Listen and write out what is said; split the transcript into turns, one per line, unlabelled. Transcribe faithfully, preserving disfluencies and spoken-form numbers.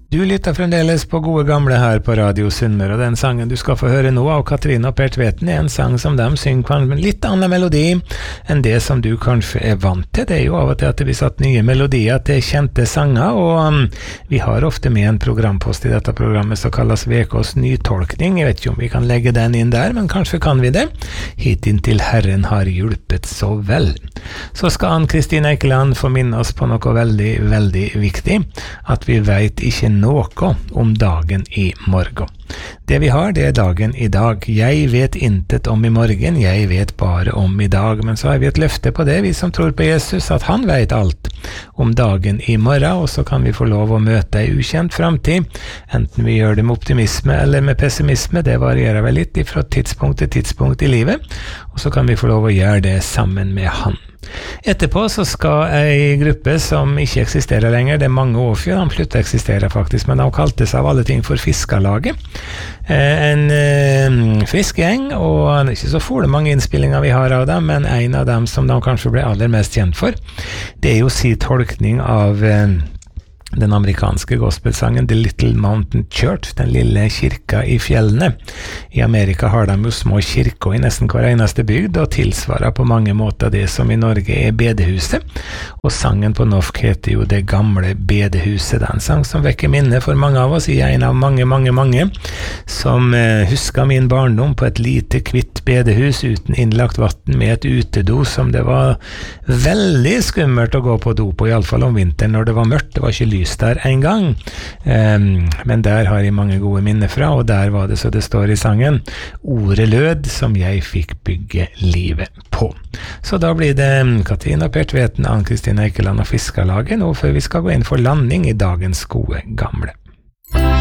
Du lytter fremdeles på Gode Gamle her på Radio Sunnmøre, og den sangen du skal få høre nå av Katrine og Per Tveten er en sang som de synger på en litt annen melodi enn det som du kanskje er vant til. Det er jo av og til at det blir satt nye melodier til kjente sanger, og um, vi har ofte med en programpost i dette programmet som kalles V K's nytolkning. Jeg vet ikke om vi kan legge den inn der, men kanskje kan vi det. Hittil Herren har hjulpet så vel. Så skal Ann-Kristin Eikeland få minne oss på noe veldig, veldig viktig, at vi vet ikke noe om dagen i morgen. Det vi har, det er dagen i dag. Jeg vet intet om i morgen, jeg vet bare om i dag. Men så har vi et løfte på det, vi som tror på Jesus, at han vet alt om dagen i morgen, og så kan vi få lov å møte en ukjent fremtid. Enten vi gjør det med optimisme eller med pessimisme, det varierer vel litt fra tidspunkt til tidspunkt i livet, og så kan vi få lov å gjøre det sammen med han. Etterpå så skal en gruppe som ikke eksisterer lenger, det er mange år før de sluttet å eksistere faktisk, men de kalte seg av alle ting for Fiskerlaget. En eh, frisk gjeng, og det er ikke så fole mange innspillinger vi har av dem, men en av dem som de kanskje ble aller mest kjent for, det er jo sin tolkning av eh, den amerikanske gospelsangen The Little Mountain Church, den lille kirka i fjellene. I Amerika har de jo små kirker i nesten hver eneste bygd, og tilsvarer på mange måter det som i Norge er bedehuset. Og sangen på norsk heter jo Det gamle bedehuset. Det er en sang som vekker minne for mange av oss, i en av mange, mange, mange, som eh, husker min barndom på et lite kvitt bedehus uten innlagt vatten med et utedo som det var veldig skummelt å gå på do på, i alle fall om vinteren når det var mørkt. Det var ikke lys der en gang, um, men der har jeg mange gode minner fra, og der var det så det står i sangen, ordet lød som jeg fikk bygge livet på. Så da blir det Katrine og Per Tveten, Ann-Kristin Eikeland og Fiskerlaget nå før vi skal gå inn for landing i dagens Gode Gamle.